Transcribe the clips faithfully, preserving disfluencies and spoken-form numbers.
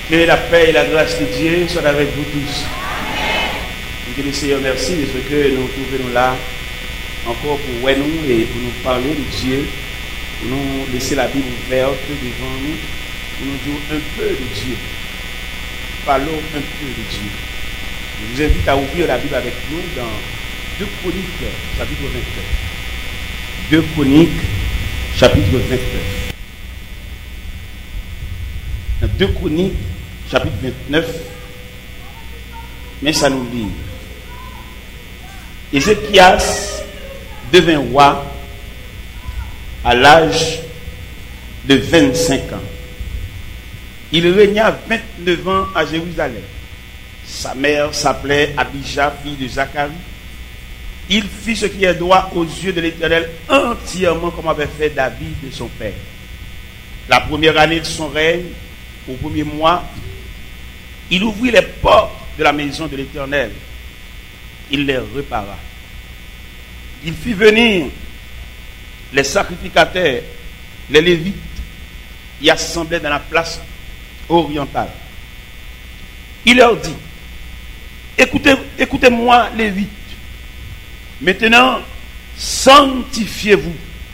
Que la paix et la grâce de Dieu soient avec vous tous. Que le Seigneur merci de ce que nous trouvons là encore pour ouais, nous et pour nous parler de Dieu, pour nous laisser la Bible ouverte devant nous, pour nous dire un peu de Dieu. Parlons un peu de Dieu. Je vous invite à ouvrir la Bible avec nous dans deux Chroniques, chapitre vingt-neuf. deux Chroniques, chapitre vingt-neuf. Dans deux Chroniques, chapitre vingt-neuf, mais ça nous dit. Ézéchias devint roi à l'âge de vingt-cinq ans. Il régna vingt-neuf ans à Jérusalem. Sa mère s'appelait Abijah, fille de Zacharie. Il fit ce qui est droit aux yeux de l'Éternel entièrement comme avait fait David de son père. La première année de son règne, au premier mois, il ouvrit les portes de la maison de l'Éternel. Il les repara. Il fit venir les sacrificateurs, les Lévites, y assemblaient dans la place orientale. Il leur dit, écoutez, écoutez-moi, Lévites. Maintenant, sanctifiez-vous.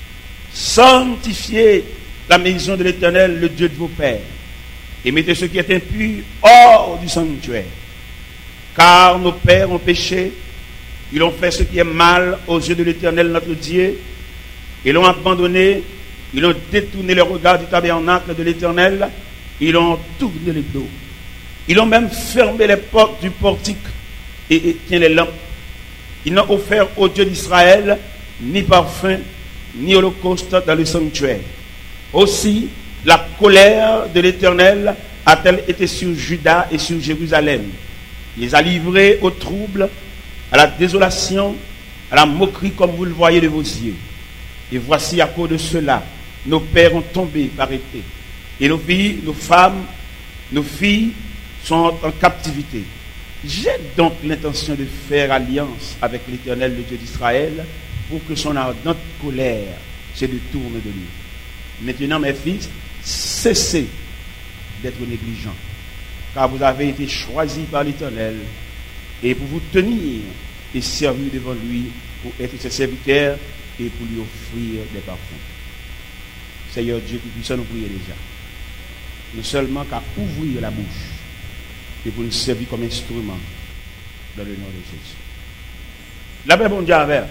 Sanctifiez la maison de l'Éternel, le Dieu de vos pères. Et mettez ce qui est impur hors du sanctuaire. Car nos pères ont péché, ils ont fait ce qui est mal aux yeux de l'Éternel notre Dieu, ils l'ont abandonné, ils ont détourné le regard du tabernacle de l'Éternel, ils ont tourné le dos. Ils ont même fermé les portes du portique et éteint les lampes. Ils n'ont offert au Dieu d'Israël ni parfum, ni holocauste dans le sanctuaire. Aussi, la colère de l'Éternel a-t-elle été sur Juda et sur Jérusalem. Il les a livrés au trouble, à la désolation, à la moquerie comme vous le voyez de vos yeux. Et voici à cause de cela, nos pères ont tombé par épée. Et nos filles, nos femmes, nos filles sont en captivité. J'ai donc l'intention de faire alliance avec l'Éternel, le Dieu d'Israël, pour que son ardente colère se détourne de lui. Maintenant, mes fils, cessez d'être négligents, car vous avez été choisis par l'Éternel, et pour vous tenir et servir devant lui, pour être ses serviteurs et pour lui offrir des parfums. Seigneur Dieu, qui puisse nous prier déjà. Nous seulement qu'à ouvrir la bouche et pour nous servir comme instrument dans le nom de Jésus. La paix, bon Dieu, avec.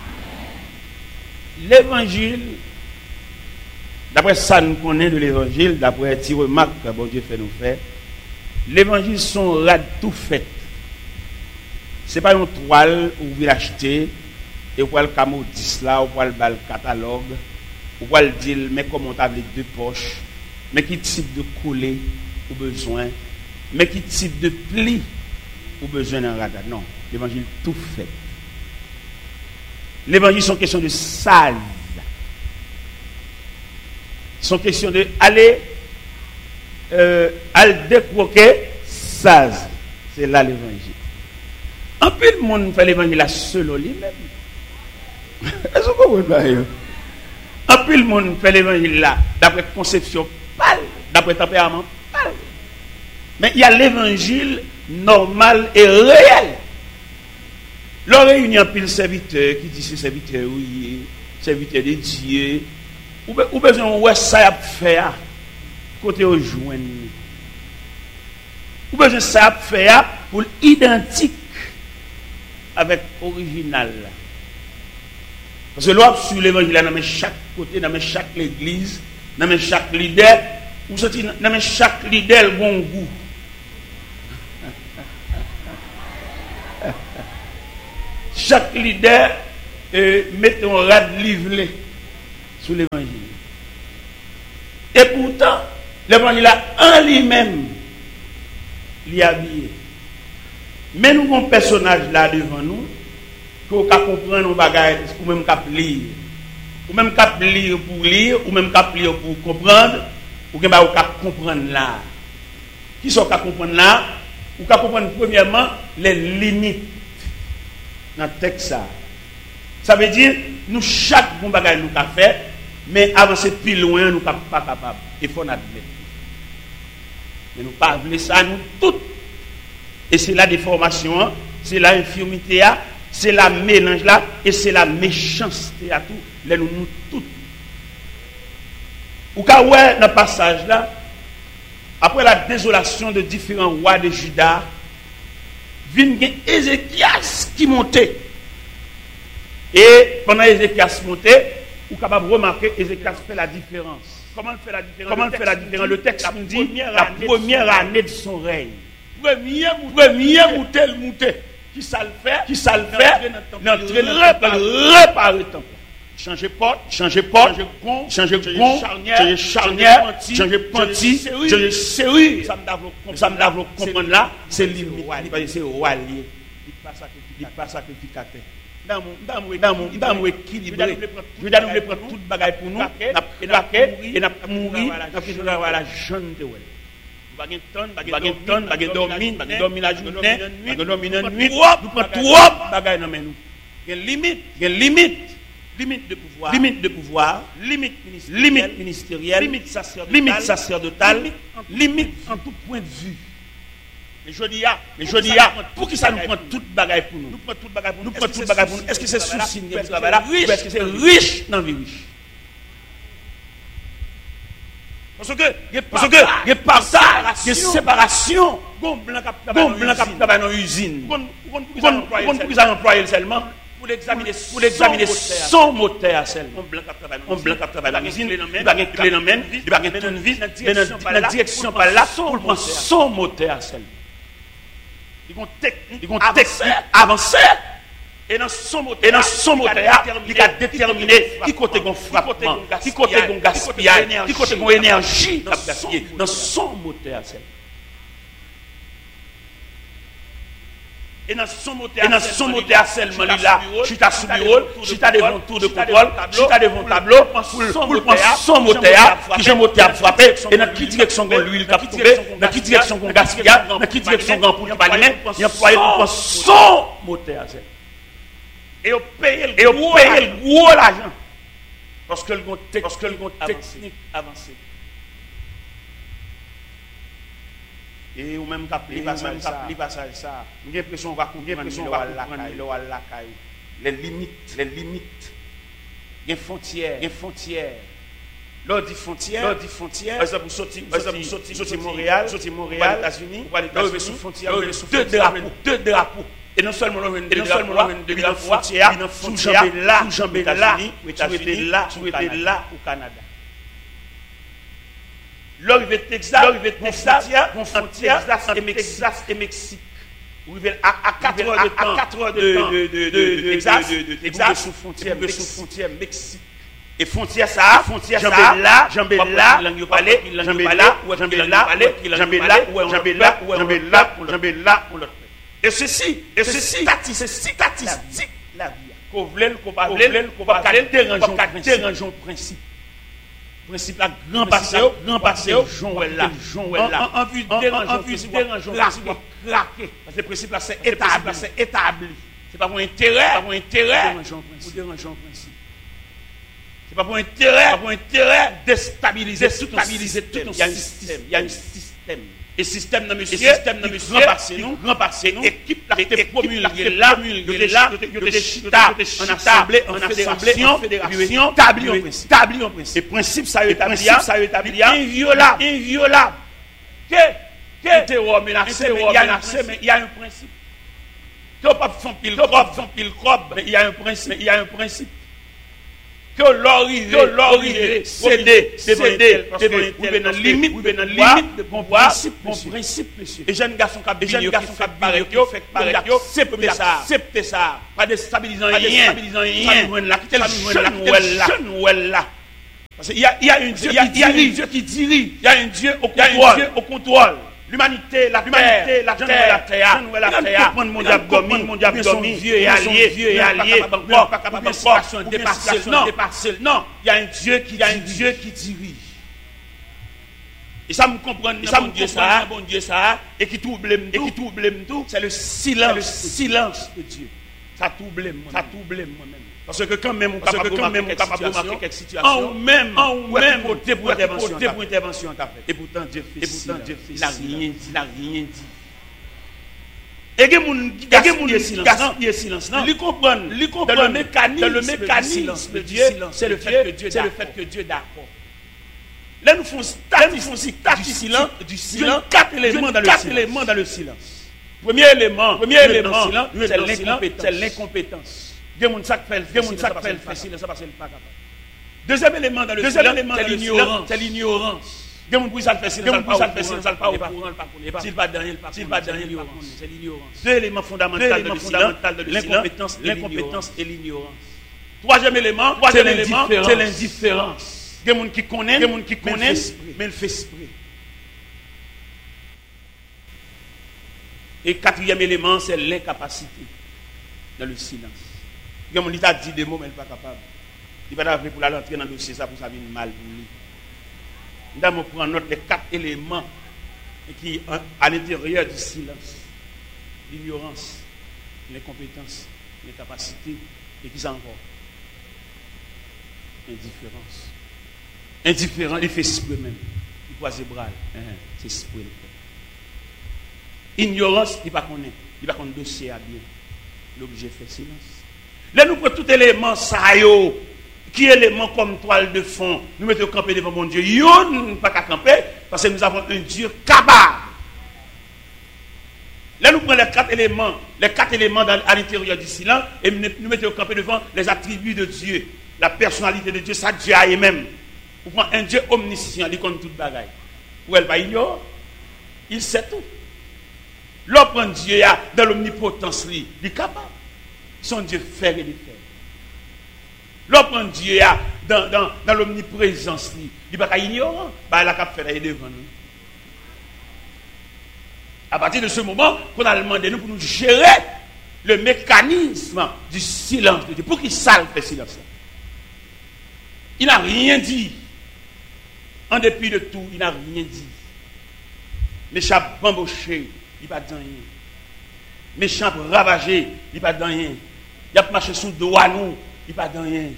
L'évangile, d'après ça nous connaît de l'évangile, d'après petit remarque que bon Dieu fait nous faire, l'évangile sont rad tout fait. C'est pas une toile où vous l'achetez et vous le camodis là, ou vous le catalogue, ou vous le dire mais comment t'as les deux poches, mais qui type de coller ou besoin, mais qui type de pli ou besoin d'un radar. Non, l'évangile tout fait. L'évangile sont question de salve. Sont question de aller euh, al décroquer saz. C'est là l'évangile. En plus le monde fait l'évangile là seul lui-même. Est-ce que vous comprenez? En plus le monde fait l'évangile là d'après conception pâle, d'après tempérament pâle. Mais il y a l'évangile normal et réel. L'on réunit un pile serviteur qui dit c'est serviteur oui, serviteur de Dieu. Ou, be, ou besoin ouais ça a faire côté au joindre. Ou besoin ça a faire pour identique avec original. Parce que l'on sur l'évangile dans chaque côté, dans chaque église, dans chaque leader, ou dans chaque leader bon goût. Chaque leader euh, met un rad livré sur l'évangile. Et pourtant, l'évangile en lui-même, il est habillé. Mais nous avons un personnage là devant nous, qu'on peut comprendre nos bagages, ou même qu'on lire. Ou même qu'on lire pour lire, ou même qu'on lire pour comprendre, ou qu'on comprendre là. Qui sont qu'on comprendre là? Ou qu'on comprendre premièrement les limites dans le texte. Ça. Ça veut dire, nous, chaque bon bagage nous avons fait, mais avancer plus loin, nous ne sommes pas capables. Il faut l'admettre. Mais nous pas voulu ça, nous toutes. Et c'est la déformation, c'est la infirmité, c'est la mélange là, et c'est la méchanceté à tout. Les nous, nous toutes. Ou quand ouais, dans le passage là, après la désolation de différents rois de Juda, vient Ézéchias qui montait. Et pendant Ézéchias montait, vous êtes capable de remarquer Ézéchias fait la différence. Comment il fait la différence? Comment il fait la différence? Le texte nous dit la première année de son règne. Premier mouté, le mouté. Qui ça le fait? Qui ça le fait? L'entrée réparer le temple. Changer porte, changer porte, changer gond, changer gond, changer charnière, changer panty, changer serrure. Ça me lave le comprendre là, c'est limite. C'est roi lié. Il pas sacrificateur. Dans mon dans mon dans mon dans mon équilibré. Je vais nous prendre toute bagaille pour nous, et n'a et n'a mourir, n'a fait avoir la jeune de ouais. Bagay tonne, bagay tonne, bagay dormir, bagay dormir la journée, bagay dormir la nuit. Nous prend trop bagay dans nous. Il y a limite, il y a limite. Limite de pouvoir, limite de pouvoir, limite ministérielle, limite, ministérielle, limite sacerdotale, limite, sacerdotale, limite en tout point de vue. Mais je dis, mais je dis, pour qui ça nous prend toute bagaille pour nous? Nous prenons toute bagaille pour nous. Nous prenons toute bagaille pour nous. Est-ce que c'est souci de travail là? Est-ce que c'est riche dans la vie riche? Parce que, parce que, il y a partage, il y a séparation. Gon blanc qui travaille dans l'usine. Pour qui ça emploie seulement? Pour l'examiner, pour l'examiner son moteur seulement. On blanc qui travaille dans l'usine, il va gagner clé dans main, il va gagner tournevis, dans la direction par là, pour prendre son moteur seulement. Ils vont technique, ils vont technique avancer. Et dans son moteur, et dans son moteur, il a déterminé qui côté gon frappement, qui côté gon gaspillage, qui côté gon énergie à gaspiller dans son moteur seulement. Et dans son moteur, et dans son moteur seulement, là, je suis à sous bureau, je suis à devant tour de contrôle, je suis à devant tableau, pour prendre son moteur, qui j'ai moteur frappé, et dans quelle direction qu'on l'huile qui a trouvé, dans quelle direction qu'on gaspille, dans quelle direction qu'on pour pas lui-même, il emploie pour prendre son moteur. Et on paye le gros l'argent. Parce que le technique avancé. Et ou même capli passage ça, passage ça. J'ai l'impression va comprendre les limites, les limites. Il y a frontières, il y a frontières. Lors dit frontières, lors dit frontières. Par exemple, sortir, par exemple, sortir, sortir Montréal, sortir Montréal, États-Unis, pour aller dans sous frontières, deux drapeaux, deux drapeaux. Et non seulement l'on et non seulement l'on de la frontière, sous jambes là, sous jambes là, États-Unis, là, sous été là au Canada. L'arrivée Texas, l'arrivée Texas, frontière Texas et Mexique. Vous arrivez à quatre heures de temps, à quatre heures de temps de Texas, de Texas sous frontière, sous frontière Mexique. Et frontière ça, frontière ça, là, jambes là, jambes là, jambes là, jambes là, jambes là, jambes là, jambes là, jambes là, et ceci, et ceci, c'est statistique la vie. Qu'on voulait, qu'on pas voulait, qu'on pas dérangeons, dérangeons principe. Principe la grand passé, grand passé, Joël là, Joël là. En vue de dérangeons, dérangeons, craquer. Parce que le principe là c'est établi, c'est établi. C'est pas mon intérêt, pas mon intérêt. Pour dérangeons principe. C'est pas pour intérêt, pas pour intérêt déstabiliser, stabiliser tout un système. Il y a un système. Et système dans monsieur, système dans monsieur, grand passé nous, grand passé nous, équipe la été promulguée là, promulguée là, de chita, en assemblée, en fédération, fédération, établi en principe, établi en principe. Et principe ça établi, ça établi, inviolable, inviolable. Que, que terror menacé, il y a menacé, mais il y a un principe. Que pas font pile crobe, font pile crobe, mais il y a un principe, il y a un principe. Que l'origine, que l'origine, céder, céder, vous venez dans limite, vous venez dans limite de bon principe, bon principe, monsieur. Et jeunes garçons qui jeunes garçons qui paraît, fait paraît, accepter ça, accepter ça, pas déstabilisant rien, déstabilisant rien, là, quel jeune là. Parce qu'il y a, il y a un Dieu, il y a un Dieu qui dirige, il y a un Dieu au contrôle, au contrôle. L'humanité, la terre, la terre, la terre, la terre, mon diable dormi, mon diable dormi, vieux et allié, vieux et allié, bon, pas capable de situation dépassée, non, dépassée, non, il y a un Dieu qui, il y a un Dieu qui dirige. Et ça me comprend, ça me Dieu ça, bon Dieu ça, et qui trouble, et qui trouble tout, c'est le silence, le silence de Dieu. Ça trouble moi. Ça trouble moi-même. Parce que quand même on Parce capable que quand même on capable de remarquer remarquer quelques situations, en ou même, en ou même, pour pour intervention, pour intervention qu'a fait. et pourtant Dieu fait Et pourtant Dieu fait. il n'a rien dit, il n'a rien dit. Et que moun qui gaspille silence, gaspille silence, lui comprendre, lui comprendre le mécanisme, le mécanisme de Dieu, c'est le fait que Dieu, c'est le fait que Dieu d'accord. Là nous faisons statistique du silence, du silence, quatre éléments dans le silence. éléments dans le silence. Premier élément, premier élément, c'est l'incompétence. C'est l'incompétence. Dieu moun ça fait, Dieu moun ça fait le silence parce qu'il n'est pas capable. Deuxième élément dans le silence, c'est l'ignorance. C'est l'ignorance. Dieu moun pour ça le fait silence, ça le fait silence, ça le pas au courant, pas s'il pas dans rien, s'il pas dans rien, c'est l'ignorance. Deux éléments fondamentaux dans le silence, l'incompétence, l'incompétence et l'ignorance. Troisième élément, troisième élément, c'est l'indifférence. Des gens qui connaissent, des gens qui connaissent, mais ils font esprit. Et quatrième élément, c'est l'incapacité dans le silence. Des gens qui ont dit des mots, mais ils ne sont pas capables. Il va pas pour l'entrer dans le dossier, ça pour ça vient mal pour lui. Nous allons prendre note des quatre éléments qui sont à l'intérieur du silence. L'ignorance, l'incompétence, l'incapacité, et qui sont encore indifférence. Indifférent, il fait esprit même. Il croise les bras. C'est esprit. Ignorance, il ne pas connaît. Il ne pas connaît le dossier à bien. L'objet fait silence. Là, nous prenons tout élément, ça y est, qui est élément comme toile de fond. Nous mettons camper devant mon Dieu. Yo, nous ne pas qu'à camper, parce que nous avons un Dieu capable. Là, nous prenons les quatre éléments, les quatre éléments dans, à l'intérieur du silence, et nous, nous mettons camper devant les attributs de Dieu, la personnalité de Dieu, ça Dieu a même. Vous prenez un Dieu omniscient, il connaît toute bagaille. Ou elle va ignorer, il sait tout. L'autre prend Dieu dans l'omnipotence, il est capable. Son Dieu fait et défait. L'autre prend Dieu dans, dans, dans l'omniprésence, il n'est pas ignorant, bah, il a qu'à faire devant nous. À partir de ce moment, qu'on a demandé nous pour nous gérer le mécanisme du silence de Dieu. Pour qu'il salve le silence. Il n'a rien dit. En dépit de tout, il n'a rien dit. Méchant bamboché, il n'a pas dit rien. Méchant ravagé, il n'a pas dit rien. Il a marché sous le doigt nous, il n'a pas dit rien.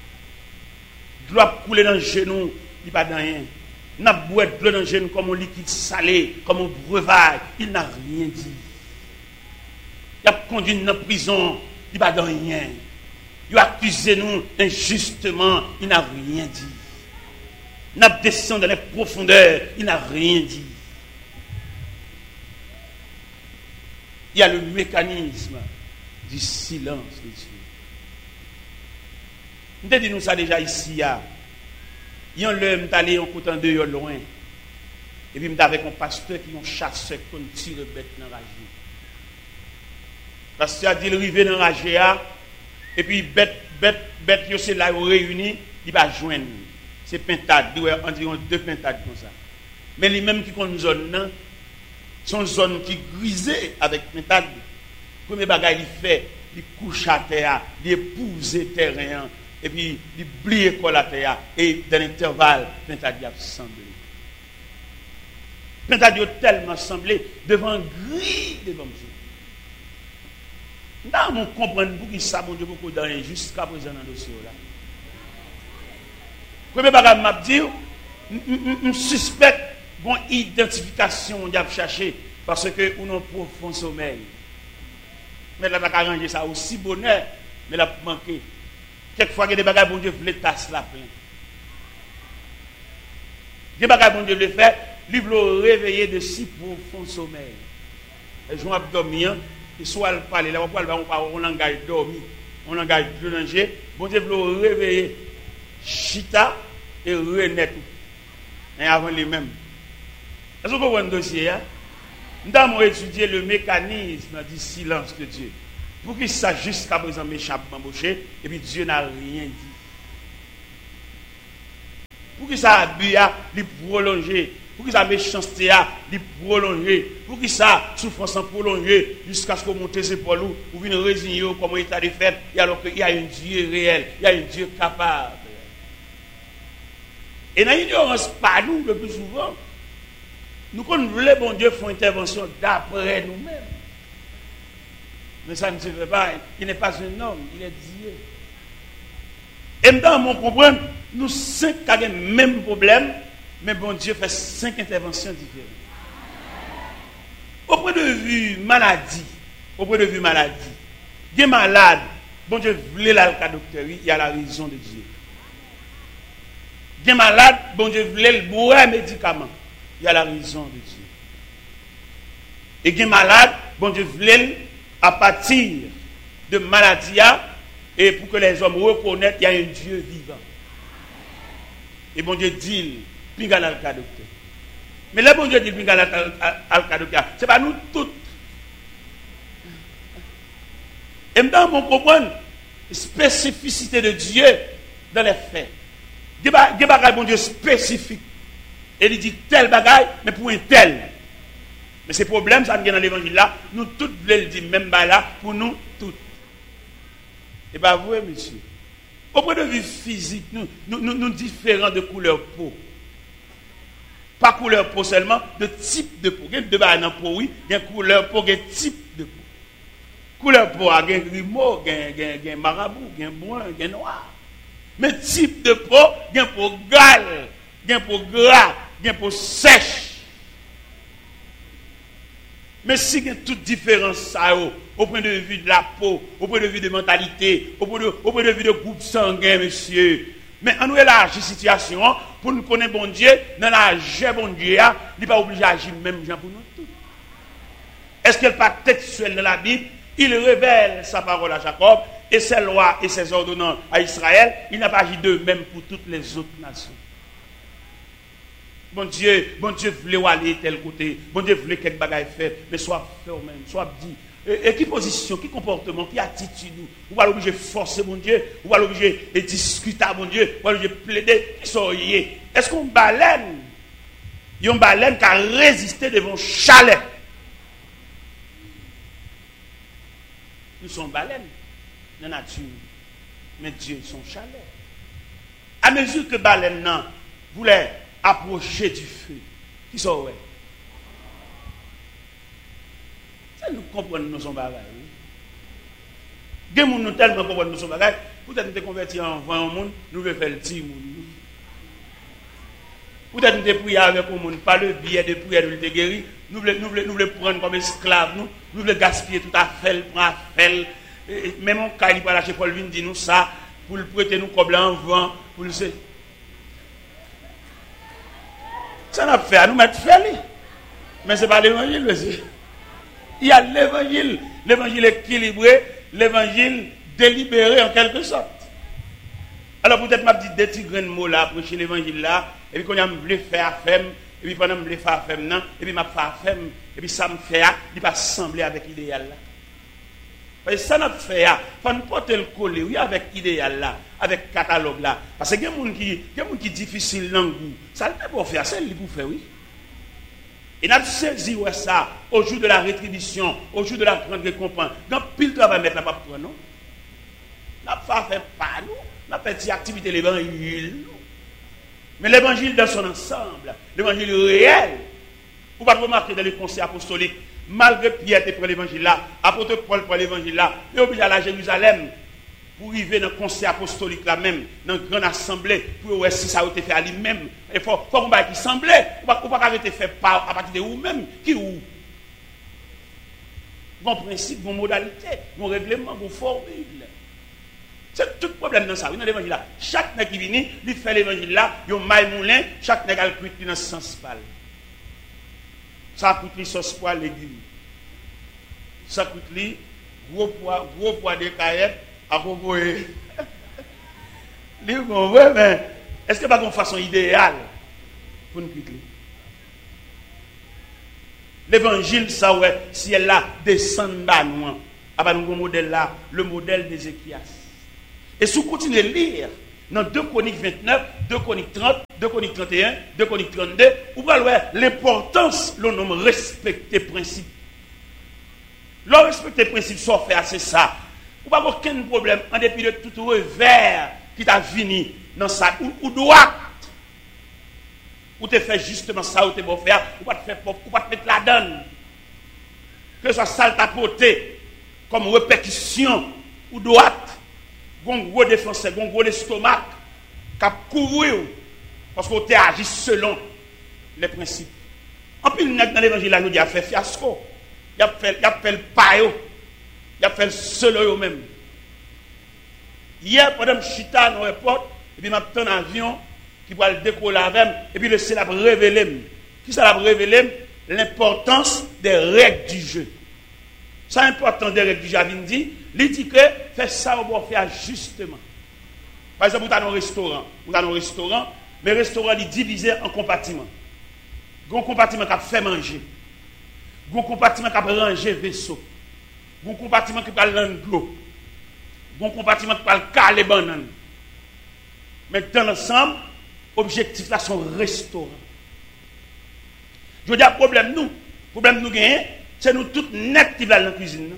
Doit couler dans le genou, il n'a pas dit rien. N'a boire de l'eau dans le genou comme un liquide salé, comme un breuvage, il n'a rien dit. Il a conduit dans la prison, il n'a pas dit rien. Il a accusé nous injustement, il n'a rien dit. Il a descendu dans les profondeurs, il n'a rien dit. Il y a le mécanisme du silence de Dieu. Nous avons dit nous ça déjà ici. Il y a un homme qui est allé en côté de loin. Et puis, avec un pasteur qui est un chasseur qui tire bête dans la rage. Le pasteur a dit, il arrive dans la rage. Et puis, bête, bête, bête, c'est là où réuni, il va joindre. C'est pintade, environ deux pintades comme ça. Mais les mêmes qui ont une zone, sont une zone qui grisée avec pintade. Le premier bagage, il fait, il couche à terre, il épouse le terrain, et puis il plie l'école à terre, et dans l'intervalle, pintade a semblé. Pintade a tellement semblé devant gris devant Dieu. Nous comprenons pour qui ça, mon Dieu, beaucoup d'années jusqu'à présent dans le dossier là. Premier bagage m'a dit, je suspecte une identification on a cherché parce que on a un profond sommeil. Mais là, on a arrangé ça aussi bonheur, mais là, manqué. Quelquefois, il y a des bagages bon Dieu voulait tasser la plein. Des bagages bon Dieu le fait, lui veut réveiller de si profond sommeil. Et je vais dormir, et soit elle parle, là, on parle, on engage dormir, on engage plonger, bon Dieu veut réveiller. Chita et renaître. Et avant les mêmes. Est-ce que vous voyez un dossier? Nous avons étudié le mécanisme du silence de Dieu. Pour qu'il sache jusqu'à présent méchant embauché, et puis Dieu n'a rien dit. Pour qu'il ça abus, il prolonger. Pour qu'il ça méchanceté, il prolonger. Pour qu'il ça souffrance prolonger jusqu'à ce qu'on monte ses épaules ou une résigner comme état de fait, et alors qu'il y a un Dieu réel, il y a un Dieu capable. Et dans l'ignorance, pas nous, le plus souvent, nous, quand nous voulons, bon Dieu, faire intervention d'après nous-mêmes. Mais ça ne se fait pas. Il n'est pas un homme, il est Dieu. Et dans mon comprendre, nous cinq avons le même problème, mais bon Dieu fait cinq interventions différentes. Au point de vue maladie, au point de vue maladie, il est malade, bon Dieu voulait la docteur, il y a la raison de Dieu. Il est malade, bon Dieu voulait le boire médicament, il y a la raison de Dieu. Et il est malade, bon Dieu voulait à partir de maladie, et pour que les hommes reconnaissent qu'il y a un Dieu vivant. Et bon Dieu dit, pinga la docteur. Mais là, bon Dieu dit, pinga la docteur, c'est pas nous tous. Et maintenant, on comprend la spécificité de Dieu dans les faits. Des bagages, bon Dieu, spécifiques. Et il dit tel bagage, mais pour un tel. Mais ces problèmes, ça vient dans l'évangile là, nous tous voulons le dire, même là, pour nous tous. Et bien, vous, monsieur, au point de vue physique, nous, nous, nous, nous différents de couleur peau. Pas couleur peau seulement, de type de peau. Il y a deux bagages dans la peau, oui, il y a couleur peau, il y a type de peau. Couleur peau, il y a grimaud, il y a marabout, il y a brun, il y a noir. Mais type de peau, il y a peau gale, il y a peau gras, il y a peau sèche. Mais si il y a toute différence, ça, au point de vue de la peau, au point de vue de mentalité, au point de, au point de vue de groupe sanguin, monsieur. Mais on nous élargit la situation pour nous connaître bon Dieu, dans la jeu bon Dieu, il n'est pas obligé d'agir même gens pour nous tous. Est-ce qu'il n'est pas textuel dans la Bible? Il révèle sa parole à Jacob et ses lois et ses ordonnances à Israël. Il n'a pas agi de même pour toutes les autres nations. Bon Dieu, bon Dieu voulait aller tel côté, bon Dieu voulait quelque bagaille faire, mais soit fait au même, soit dit. Et, et qui position, qui comportement, qui attitude, ou va l'obliger de forcer mon Dieu, ou va l'obliger de discuter à mon Dieu, ou va l'obliger de plaider, qui sont liés. Est-ce qu'on baleine, il y a une baleine qui a résisté devant un chalet? Nous sommes baleines dans la nature, mais Dieu son chalet. À mesure que baleine non voulait approcher du feu, qui sont ouais. Ça nous comprenons nous sommes bagages. Des gens nous tellement comprennent nous sommes bagages. Peut-être nous sommes convertis en vingt monde, nous voulons faire le petit monde. Peut-être nous sommes priés avec le monde, pas le billet de prière de l'être guéri. Nous voulons, nous, voulons, nous voulons prendre comme esclaves, nous, nous voulons gaspiller tout à fait, prendre à faire. Même en cas, il va lâcher Paul Vin, dit nous ça, pour le prêter nous comme en vent, pour le. Ça n'a fait à nous mettre faire. Mais ce n'est pas l'évangile, monsieur. Il y a l'évangile, l'évangile équilibré, l'évangile délibéré en quelque sorte. Alors peut-être m'a dit des petits grains de mots là, approcher l'évangile là, et puis quand on voulu faire femme, et puis pendant que je voulais faire femme, non, et puis m'a fait femme, et puis ça me fait, il va sembler avec l'idéal là. Parce que ça n'a fait, il faut nous porter le coller, oui, avec l'idéal là, avec le catalogue là. Parce qu'il y a des gens qui, qui difficile dans le goût. Ça ne peut pas faire, c'est lui pour faire, oui. Et nous avons saisi ouais, ça au jour de la rétribution, au jour de la grande récompense. Dans pile travail mettre la pas pour nous. Nous n'avons fait pas nous, nous avons fait des activités de l'évangile. Mais l'évangile dans son ensemble, l'évangile réel, vous pouvez remarquer dans les conseils apostoliques, malgré Pierre qui prend l'évangile là, apôtre Paul prend l'évangile là, il est obligé d'aller à Jérusalem pour arriver dans le conseil apostolique là même, dans une grande assemblée, pour voir si ça a été fait à lui-même. Il faut qu'on va qui semblait, ou pas arrêter faire à partir de vous-même, qui ou. Bon principe, bon modalité, bon règlement, bon formule. C'est tout le problème dans ça, oui, dans l'évangile là. Chaque nègre qui vient, il fait l'évangile là, il y a un maille moulin, chaque nègre a le cuit dans ce sens pâle. Ça coûte les sauce poil légumes. Ça coûte les gros poids, gros poids de caillettes à proposer. Les bon, ouais, mais est-ce que pas une façon idéale pour nous quitter? L'évangile, ça ouais, si elle là descend bas nous, à nous modèle là, le modèle d'Ézéchias. Et si vous continuez à lire dans deux Chroniques vingt-neuf, deux Chroniques trente, deux Chroniques trente et un, deux Chroniques trente-deux, vous voyez l'importance, le nom respecter principe. Le respecter principe, soit fait, c'est ça. Vous n'avez aucun problème en dépit de tout revers qui t'a fini dans ça, ou, ou droit. Ou te fait justement ça, ou te bon faire, ou pas te faire ou pas te mettre la donne. Que ce soit sale ta beauté. comme répercussion ou droite, un gros défenseur, un gros estomac, qui a couru parce qu'on t'a agi selon les principes. En plus, dans l'évangile, là, nous dit, il a fait fiasco, il a fait, il a fait le paio, il a fait le seul eux-mêmes. Hier, pendant que je suis dans l'aéroport, et puis je un avion qui va le décoller avec, et puis le ciel a révélé. Qui ça a révélé? L'importance des règles du jeu. C'est important des règles du jeu. Il dit, il dit que fait ça, on va faire justement. Par exemple, vous avez un restaurant, vous avez un restaurant, mais le restaurant est divisé en compartiments. Il y a un compartiment qui a fait manger. Il y a un compartiment qui a rangé vaisseau. Il y a un compartiment qui a l'eau. Il y a un compartiment qui a caler banane. Mais dans l'ensemble, l'objectif là, c'est un restaurant. Je veux dire, le problème nous, le problème nous gagnons, c'est nous tous net qui dans la cuisine.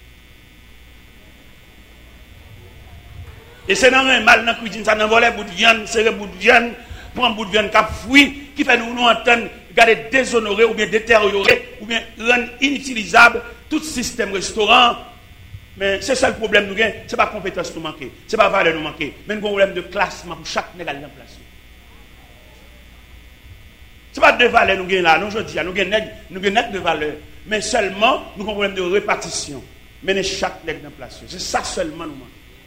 Et c'est dans un mal dans la cuisine, ça nous vole bout de viande, c'est un bout de viande, prend un bout de viande qui a fouillé, qui fait nous nous entendre, garder déshonorer ou bien détériorer, ou bien rendre inutilisable tout système restaurant. Mais c'est ça le problème nous gagnons, ce n'est pas compétence nous manquer, ce n'est pas valeur nous manquer, mais nous avons un problème de classement pour chaque négal en place. Ce n'est pas de valeur nous gagnons là, nous je dis, nous gagnons net de valeur, mais seulement nous avons un problème de répartition. Mener chaque nègre en place. C'est ça seulement nous manquons.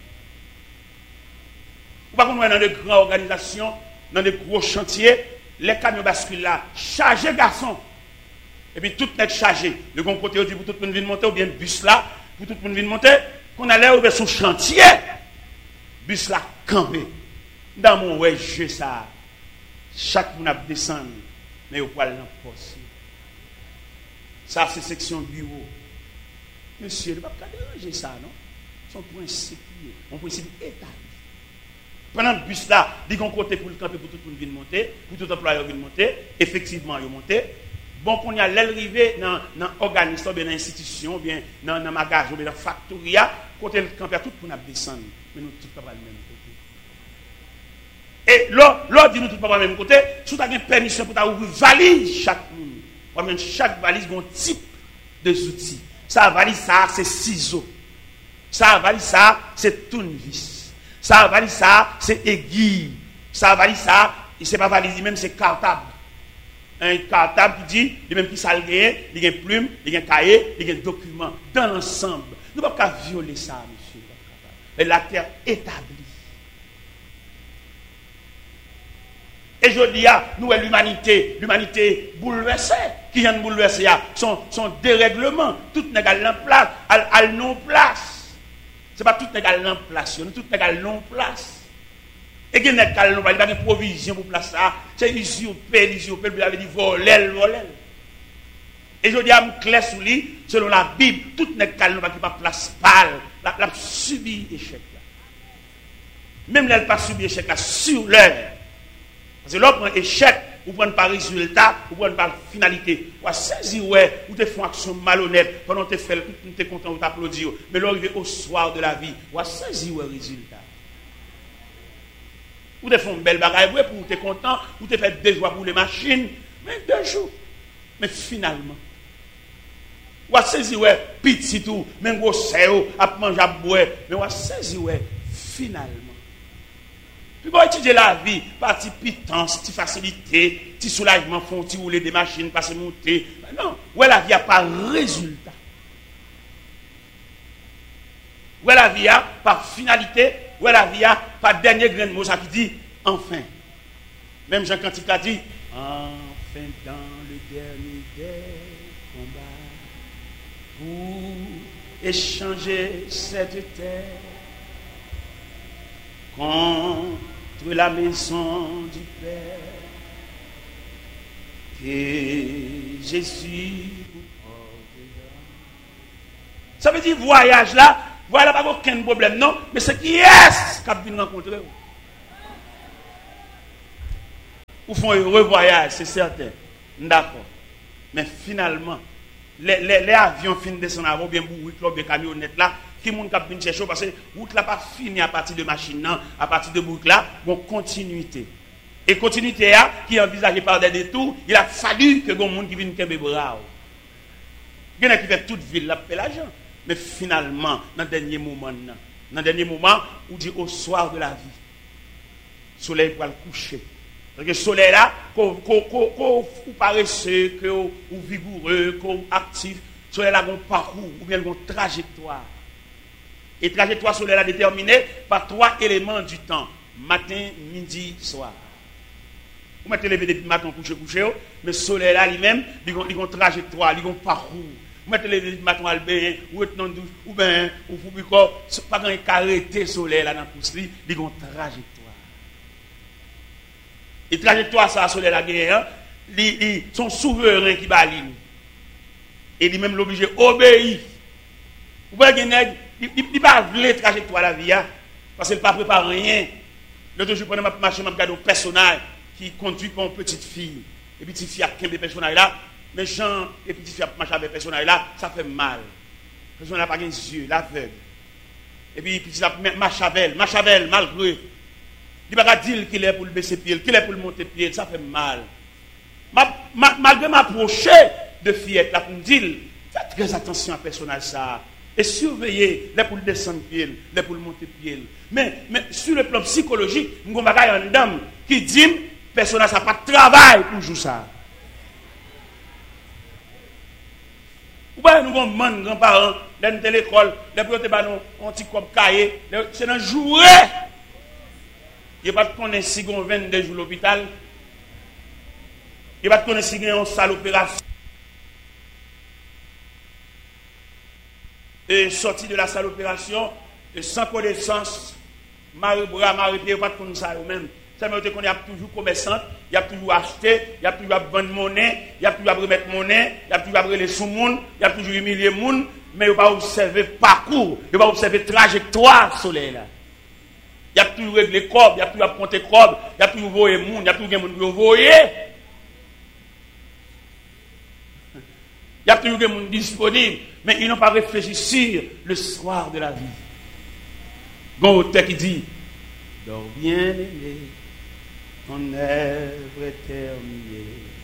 Par contre, dans de grandes organisations, dans de gros chantiers, les camions basculent là, chargés garçons. Et puis tout n'est chargé. Le bon côté, on dit pour tout le monde venir monter, ou bien bus là, pour tout le monde venir monter, qu'on allait ouvrir son chantier. Bus là, campé. Dans mon ouais, jeu ça. Chaque monde a descendu, mais au poil dans poste. Ça, c'est section bureau. Monsieur, il ne va pas déranger ça, non? Son principe, un principe établi. Pendant le bus là, il y a un côté pour le camper, pour tout le monde venir monter, pour tout employeur venir monter, effectivement, il monter. Bon, qu'on y a l'arrivée dans l'organisme, dans l'institution, bien dans le magasin, dans la factoria, côté le camper, tout le monde descendre. Mais nous, tout le monde même côté. Et l'autre dit nous tout le monde même côté, si tu as une permission pour ouvrir valise chaque monde, chaque valise a un type de outils. Ça valise ça, c'est ciseaux. Ça valise ça, c'est tournevis. Ça valise ça, c'est aiguille. Ça valise ça, et c'est pas valise même, c'est cartable. Un cartable qui dit, il même qui ça il y a une plume, il y a un cahier, il y a un document. Dans l'ensemble, nous ne pouvons pas violer ça, monsieur. Mais la terre établie. Et je dis à nous, l'humanité, l'humanité bouleversée, qui vient de bouleverser, son, son dérèglement, tout n'est pas en place, elle non place. Ce n'est pas tout n'est pas en place, tout n'est pas en place. Et qu'il n'y a pas de provision pour place ça, c'est usurpé, usurpé, vous avez dit voler, voler. Et je dis à me clair sous lui, selon la Bible, tout n'est pas en place, la, la subi échec. Même elle n'a pas subi échec là, sur l'heure. Parce que l'autre prend échec, ou prend pas résultat, ou prend pas finalité. Ou saisir, ouais, ou te font action malhonnête, pendant que tu fais, tu es content, ou t'applaudis. Mais l'arrivée au soir de la vie, ou saisir, ouais, résultat. Ou te font une belle bagaille, ouais, pour tu es content, ou te fait deux jours pour les machines, mais deux jours. Mais finalement, ou saisir, ouais, petit tout, même gros séo, à manger, à boire, mais ou saisir, ouais, finalement. Puis pour étudier la vie, par petite pitance, petite facilité, petit soulagement, font petit rouler des machines, passer monter. Non, ouais la vie a pas résultat. Ouais la vie a par finalité, ouais la vie a par dernier grain de mot, ça qui dit enfin. Même Jean Cantique a dit enfin dans le dernier des combats pour échanger cette terre contre la maison du Père, que Jésus vous portera. Ça veut dire voyage là, voilà pas aucun problème, non, mais c'est qui est-ce qu'a venu rencontrer vous? Ou font un heureux voyage, c'est certain, d'accord. Mais finalement, les, les, les avions finissent de descendre avant, bien pour club de camionnettes là, qui monde qui vient chercher parce que route là pas fini à partir de machine non, à partir de boucle là, bon continuité. Et continuité là qui est envisagée par des détours, il a fallu que gon monde qui vienne kembe bras. Il y en a qui fait toute ville là fait l'argent. Mais finalement, dans le dernier moment, dans le dernier moment, on dit au soir de la vie, le soleil va le coucher. Parce que le soleil là, qu'on paresseux, qu'on vigoureux, qu'on actif, le soleil là, un parcours ou bien un trajectoire. Et trajectoire soleil là déterminée par trois éléments du temps. Matin, midi, soir. Vous mettez lever depuis matin, coucher, coucher, mais le soleil là lui-même, il a une trajectoire, il a un parcours. Vous mettez lever depuis matin, Albert, ou ou bien, ou Foubico, pas quand il arrêté le soleil là dans le pouce, il a une trajectoire. Et trajectoire, ça, le soleil là, ils sont souverains qui balinent. Et lui-même l'obligé d'obéir. Vous voyez, il ne pas voulu trajectoire la vie, parce qu'il ne pas préparé rien. L'autre jour, pendant ma marche, je regarde un personnage qui conduit pour une petite fille. Et petite fille a quinze personnages là. Mais Jean et petite fille a marché avec personnage là, ça fait mal. Le personnage n'a pas les yeux, l'aveugle. Et puis petite fille a marché avec elle, marche avec elle, malgré. Il ne va pas dire qu'il est pour le baisser pied, qu'il est pour le monter pied, ça fait mal. Malgré m'approcher de fillette là pour me dire, faites très attention à personnage ça. Et surveiller les pour le descendre pied, les pour le monter pied. Mais, mais sur le plan psychologique, nous avons une dame qui dit personnage n'a pas de travail pour jouer ça. Ou bien nous avons des grands-parents dans l'école, les petits ballons, on petit comme cahier, c'est dans jouer. Il n'y a pas de connaître si on vingt-deux jours à l'hôpital. Il n'y a pas de connaître si on a une salle d'opération. Et sorti de la salle d'opération, sans connaissance, Marie-Bras, Marie-Pierre, il n'y a pas de connaître ça eux-mêmes. Seulement qu'on y a toujours commerçant, il y a toujours acheté, il y a toujours vendre monnaie, il y a toujours remettre monnaie, il y a toujours brûler sous monde, il y a toujours humilier monde, mais il ne va pas observer parcours, il va observer trajectoire soleil là. Il y a toujours réglé corps, il y a toujours compter corps, il y a toujours voyer monde, il y a toujours monde pour voyer. Il y a toujours des gens disponibles, mais ils n'ont pas réfléchi sur le soir de la vie. Bon auteur qui dit, dors bien aimé, ton œuvre est terminée.